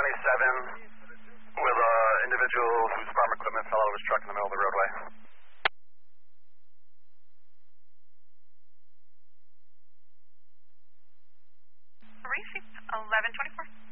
with an individual whose farm equipment fell out of his truck in the middle of the roadway. Received 1124.